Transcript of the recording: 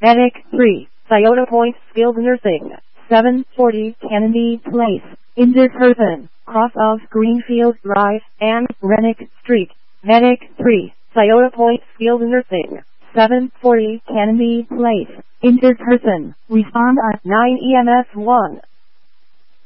Medic 3, Scioto Point Skilled Nursing, 740 Kennedy Place, injured person, cross of Greenfield Drive and Rennick Street. Medic 3, Scioto Point Skilled Nursing, 740 Kennedy Place, injured person, respond at 9 EMS 1.